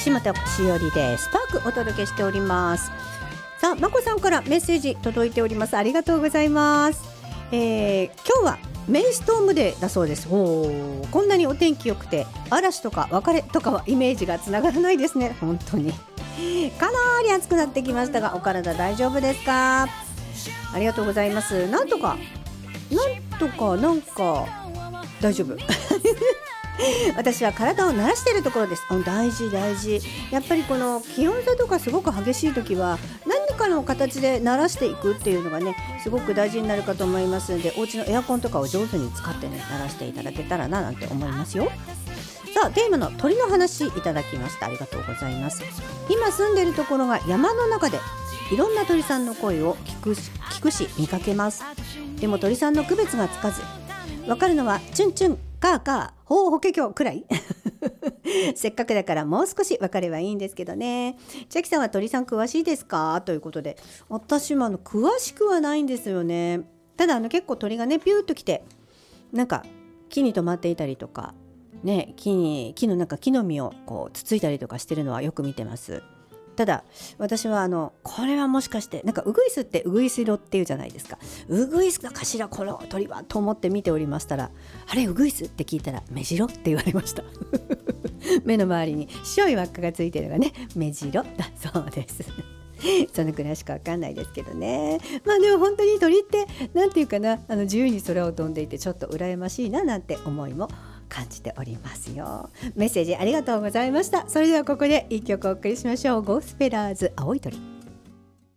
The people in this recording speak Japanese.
岸本しおりでスパークお届けしております。さあ、まこさんからメッセージ届いております。ありがとうございます。今日はメイストームデーだそうです。こんなにお天気良くて嵐とか別れとかはイメージがつながらないですね。本当にかなり暑くなってきましたが、お体大丈夫ですか？ありがとうございます。なんとか大丈夫私は体を慣らしているところです。大事。やっぱりこの気温差とかすごく激しい時は何かの形で慣らしていくっていうのがね、すごく大事になるかと思いますので、お家のエアコンとかを上手に使ってね、慣らしていただけたらななんて思いますよ。さあ、テーマの鳥の話いただきました。ありがとうございます。今住んでいるところが山の中で、いろんな鳥さんの声を聞くし見かけます。でも鳥さんの区別がつかず、わかるのはチュンチュンカーカーほうほけきょくらいせっかくだからもう少し分かればいいんですけどね。千秋さんは鳥さん詳しいですかということで、私も詳しくはないんですよね。ただ結構鳥がねピューッと来て、なんか木に止まっていたりとかね、木のなんか木の実をこうつついたりとかしてるのはよく見てます。ただ私はこれはもしかしてなんかウグイスってウグイス色っていうじゃないですか。ウグイスかしらこの鳥はと思って見ておりましたら、あれウグイスって聞いたらメジロって言われました目の周りに白い輪っかがついてるのがねメジロだそうですそのくらいしかわかんないですけどね。でも本当に鳥ってなんていうかな、自由に空を飛んでいてちょっと羨ましいななんて思いも感じておりますよ。メッセージありがとうございました。それではここで一曲お送りしましょう。ゴスペラーズ青い鳥。